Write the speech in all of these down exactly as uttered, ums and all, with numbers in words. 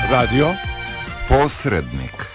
Radio Posrednik.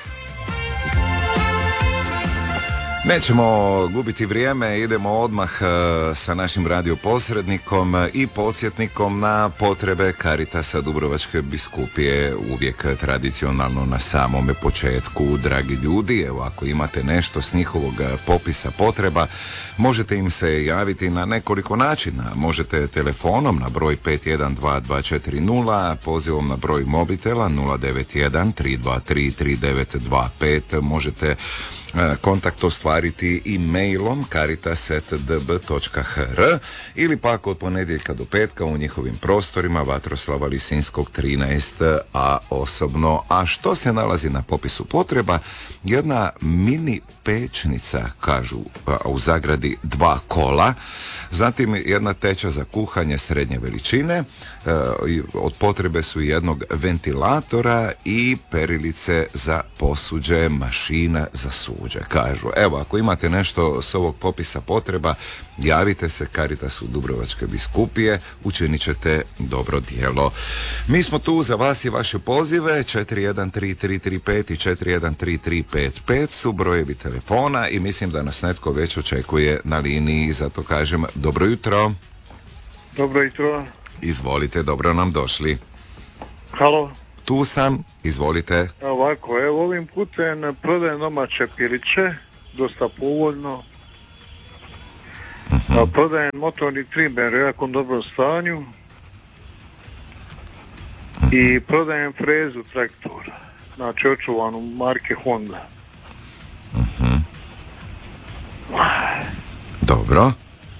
Nećemo gubiti vrijeme, idemo odmah sa našim radioposrednikom i podsjetnikom na potrebe Caritasa Dubrovačke biskupije, uvijek tradicionalno na samome početku. Dragi ljudi, evo ako imate nešto s njihovog popisa potreba, možete im se javiti na nekoliko načina. Možete telefonom na broj pet jedan dva dva četiri nula, pozivom na broj mobitela nula devet jedan tri dva tri tri devet dva pet, možete kontakt ostvariti i mailom caritas at d b točka h r ili pak od ponedjeljka do petka u njihovim prostorima Vatroslava Lisinskog trinaest a osobno. A što se nalazi na popisu potreba? Jedna mini pečnica, kažu u zagradi dva kola, zatim jedna teća za kuhanje srednje veličine, od potrebe su jednog ventilatora i perilice za posuđe, mašina za suđe, kažu. Evo, ako imate nešto s ovog popisa potreba, javite se Caritasu Dubrovačke biskupije, učinit ćete dobro djelo. Mi smo tu za vas i vaše pozive. Četiri jedan tri tri tri pet i četiri jedan tri tri pet pet su brojevi telefona i mislim da nas netko već očekuje na liniji, zato kažem dobro jutro. Dobro jutro. Izvolite, dobro nam došli. Halo. Tu sam, izvolite. Ovako, evo ovim putem prodajem domaće piliće, dosta povoljno. Uh-huh. Prodajem motorni trimmer u jakom dobrom stanju. Uh-huh. I prodajem frezu traktora, znači očuvanu marke Honda. Uh-huh. Dobro.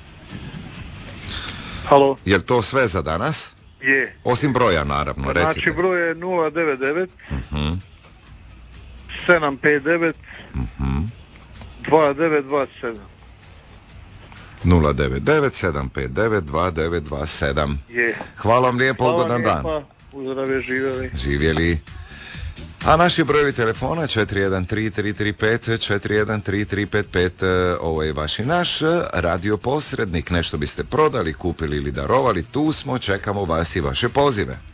Halo. Jel to sve za danas? Je. Osim broja, naravno, recite. Znači broj je nula devet devet uh-huh. sedam pet devet uh-huh. dva devet dva sedam. nula devet devet sedam pet devet dva devet dva sedam. Je. Hvala vam lijepo, ugodan dan. Hvala lijepa, uzdravlje, živjeli. Živjeli. A naši brojevi telefona četiri jedan tri tri tri pet četiri jedan tri tri pet pet, ovo je vaš i naš radio posrednik. Nešto biste prodali, kupili ili darovali, tu smo, čekamo vas i vaše pozive.